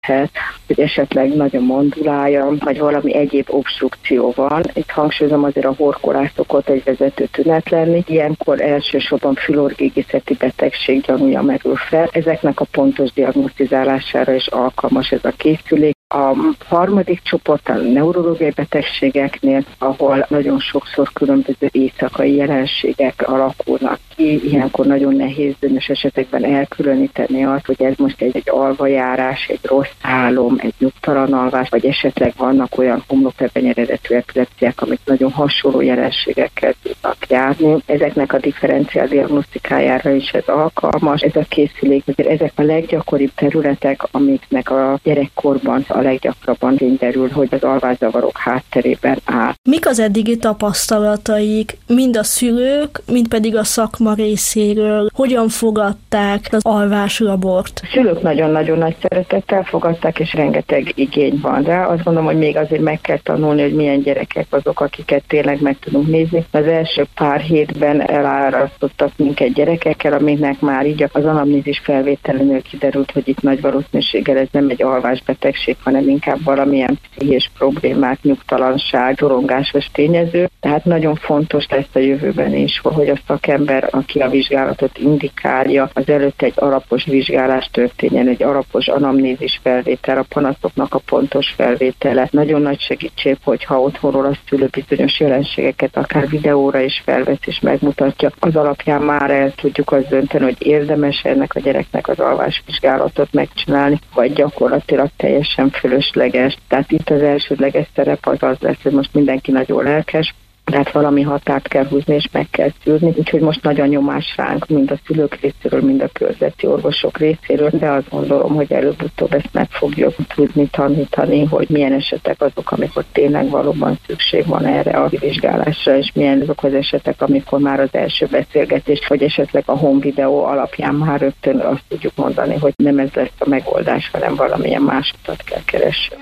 hogy esetleg nagy a mandulája, vagy valami egyéb obstrukció van. Itt hangsúlyozom, azért a horkolás szokott egy vezető tünet lenni. Ilyenkor elsősorban fülorgégészeti betegség gyanúja merül fel. Ezeknek a pontos diagnosztizálására is alkalmas ez a készülék. A harmadik csoport a neurológiai betegségeknél, ahol nagyon sokszor különböző éjszakai jelenségek alakulnak ki. Ilyenkor nagyon nehéz bizonyos esetekben elkülöníteni azt, hogy ez most egy alvajárás, egy rossz álom, egy nyugtalan alvás, vagy esetleg vannak olyan homlokebben eredetű epilepsziák, amik nagyon hasonló jelenségekkel tudnak járni. Ezeknek a differenciál diagnosztikájára is ez alkalmas. Ez a készülék, azért ezek a leggyakoribb területek, amiknek a gyerekkorban a leggyakrabban derül, hogy az alvászavarok hátterében áll. Mik az eddigi tapasztalataik, mind a szülők, mind pedig a szakma részéről? Hogyan fogadták az alváslabort? A szülők nagyon-nagyon nagy szeretettel fogadták, és rengeteg igény van rá. Azt gondolom, hogy még azért meg kell tanulni, hogy milyen gyerekek azok, akiket tényleg meg tudunk nézni. Az első pár hétben elárasztottak minket gyerekekkel, amiknek már így az anamnézis felvételénél kiderült, hogy itt nagy valószínűséggel ez nem egy alvásbetegség, hanem inkább valamilyen pszichés problémák, nyugtalanság, szorongásos tényező. Tehát nagyon fontos lesz a jövőben is, hogy a szakember, aki a vizsgálatot indikálja, az előtt egy alapos vizsgálás történjen, egy alapos anamnézis felvétel, a panaszoknak a pontos felvétele. Nagyon nagy segítség, hogyha otthonról a szülő bizonyos jelenségeket akár videóra is felvesz és megmutatja. Az alapján már el tudjuk azt dönteni, hogy érdemes ennek a gyereknek az alvásvizsgálatot megcsinálni, vagy gyakorlatilag teljesen fölösleges. Tehát itt az elsődleges szerep az lesz, hogy most mindenki nagyon lelkes, tehát valami határt kell húzni és meg kell szűrni, úgyhogy most nagy a nyomás ránk, mind a szülők részéről, mind a körzeti orvosok részéről, de azt gondolom, hogy előbb-utóbb ezt meg fogjuk tudni tanítani, hogy milyen esetek azok, amikor tényleg valóban szükség van erre a vizsgálásra, és milyen azok az esetek, amikor már az első beszélgetés, vagy esetleg a home videó alapján már rögtön azt tudjuk mondani, hogy nem ez lesz a megoldás, hanem valamilyen más utat kell keresni.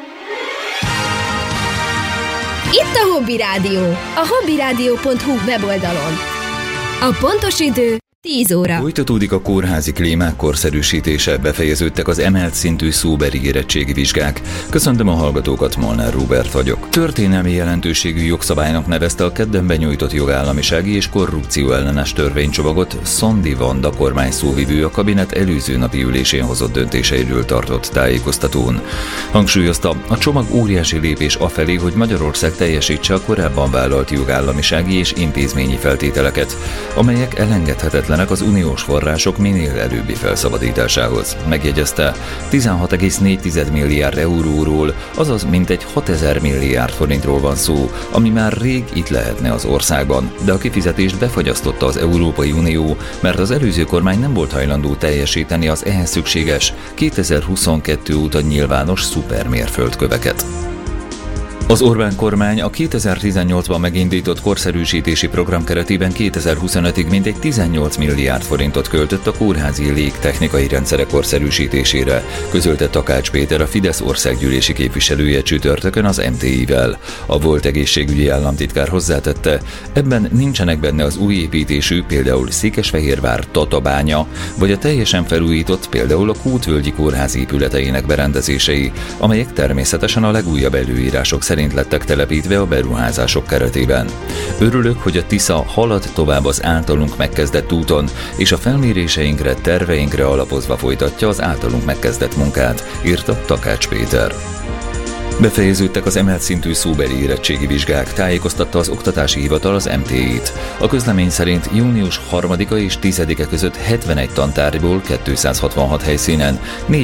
Itt a Hobby Rádió, a hobbyradio.hu weboldalon. A pontos idő 10 óra. Folytatódik a kórházi klímák korszerűsítése, befejeződtek az emelt szintű szóbeli érettségi vizsgák. Köszöntöm a hallgatókat, Molnár Róbert vagyok. Történelmi jelentőségű jogszabálynak nevezte a kedden benyújtott jogállamisági és korrupció ellenes törvénycsomagot Szondi Vanda kormány szóvivő a kabinet előző napi ülésén hozott döntéseiről tartott tájékoztatón. Hangsúlyozta, a csomag óriási lépés afelé, hogy Magyarország teljesítse a korábban vállalt jogállamisági és intézményi feltételeket, amelyek elengedhetetlenek az uniós források minél előbbi felszabadításához. Megjegyezte, 16,4 milliárd euróról, azaz mintegy 6000 milliárd forintról van szó, ami már rég itt lehetne az országban, de a kifizetést befagyasztotta az Európai Unió, mert az előző kormány nem volt hajlandó teljesíteni az ehhez szükséges 2022 óta nyilvános szupermérföldköveket. Az Orbán kormány a 2018-ban megindított korszerűsítési program keretében 2025-ig mintegy 18 milliárd forintot költött a kórházi légtechnikai rendszerek korszerűsítésére, közölte Takács Péter, a Fidesz országgyűlési képviselője csütörtökön az MTI-vel. A volt egészségügyi államtitkár hozzátette, ebben nincsenek benne az új építésű, például Székesfehérvár Tatabánya, vagy a teljesen felújított, például a Kútvölgyi kórház épületeinek berendezései, amelyek természetesen a legújabb előírások szerint lettek telepítve a beruházások keretében. Örülök, hogy a Tisza halad tovább az általunk megkezdett úton, és a felméréseinkre, terveinkre alapozva folytatja az általunk megkezdett munkát, írta Takács Péter. Befejeződtek az emelt szintű szóbeli érettségi vizsgák, tájékoztatta az Oktatási Hivatal az MTI-t. A közlemény szerint június 3-a és 10-e között 71 tantárgyból 266 helyszínen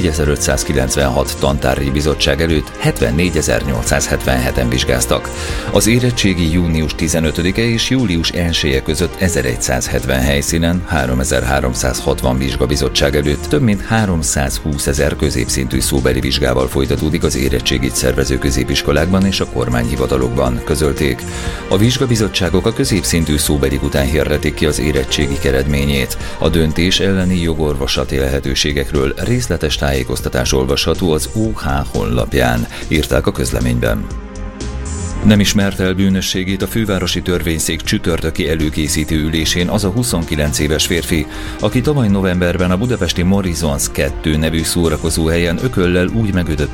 4596 tantárgyi bizottság előtt 74877-en vizsgáztak. Az érettségi június 15-e és július 1-e között 1170 helyszínen 3360 vizsgabizottság előtt több mint 320 000 középszintű szóbeli vizsgával folytatódik az érettségit szervező középiskolákban és a kormányhivatalokban, közölték. A vizsgabizottságok a középszintű szóbelik után hirdetik ki az érettségi eredményét. A döntés elleni jogorvoslati lehetőségekről részletes tájékoztatás olvasható az OH honlapján, írták a közleményben. Nem ismert el bűnösségét a fővárosi törvényszék csütörtöki előkészítő ülésén az a 29 éves férfi, aki tavaly novemberben a budapesti Morizons 2 nevű szórakozóhelyen ököllel úgy megütötte